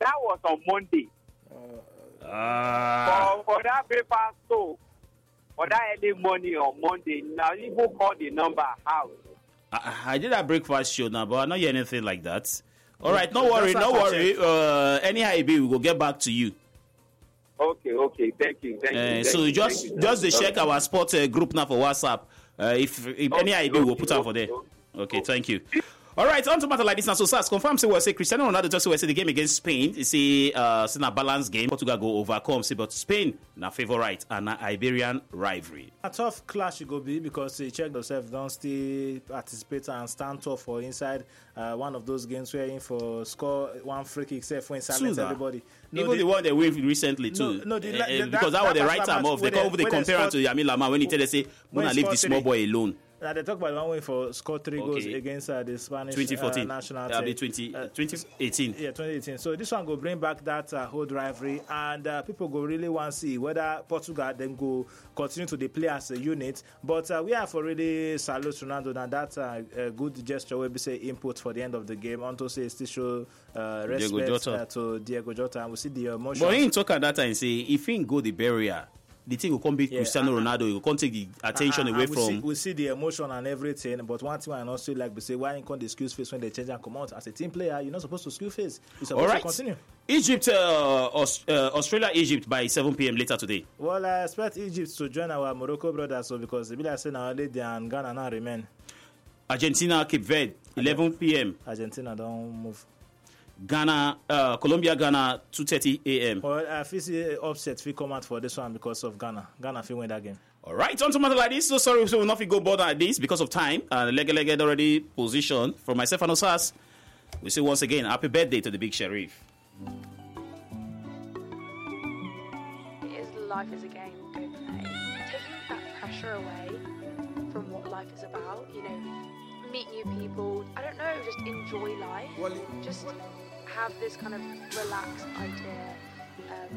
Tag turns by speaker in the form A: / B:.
A: that was on Monday. For that breakfast so for that early morning on Monday, now you go call the number out.
B: I did a breakfast show now, but I not hear anything like that. All right, no worry. Anyhow it be, we will get back to you.
A: Okay. Thank you.
B: So just check our sports group now for WhatsApp. If anyhow it be, we'll put out for there. Okay, thank you. All right, on to matter like this now. So, Sars, confirm say we say Cristiano Ronaldo just say the game against Spain. You see, it's a balanced game. Portugal go overcome. See, but Spain na favorite and na Iberian rivalry.
C: A tough clash it go be because they check themselves, don't still participate and stand tough for inside one of those games where in for score one free kick, say for silence everybody.
B: Even the one they win recently too. Because that was the right time off. They come over the compare to Yamil Lamar when he tell they say, "Wanna leave this small boy alone."
C: They talk about one way for score 3 goals against the Spanish
B: 2014
C: national
B: team.
C: team.
B: 2018.
C: Yeah, 2018. So this one go bring back that whole rivalry, and people go really want to see whether Portugal then go continue to play as a unit. But we have already salute Ronaldo, and that's a good gesture where we say input for the end of the game. Onto say still show respect to Diego Jota, and we see the emotion.
B: But he talk at that time say if he go the barrier, the thing will come be Cristiano Ronaldo. He will come take the attention away from.
C: We see the emotion and everything, but one thing I also like to say, why you can't excuse face when they change and come out as a team player? You're not supposed to excuse face. You're supposed to continue.
B: Egypt, Australia, Egypt by 7 p.m. later today.
C: Well, I expect Egypt to join our Morocco brothers, so because they be like saying now they and Ghana now remain.
B: Argentina, Cape Verde, 11 p.m.
C: Argentina don't move.
B: Ghana, Colombia, Ghana, 2:30 a.m.
C: Well, I feel see upset we come out for this one because of Ghana. Ghana feel win that game.
B: All right, on to matter like this. So sorry, so we'll not go bother at this because of time. Leg already positioned for myself and Osas. We say once again, happy birthday to the big sheriff.
D: Life is a game, go play. Taking that pressure away from what life is about, meet new people, I don't know, just enjoy life. Just have this kind of relaxed idea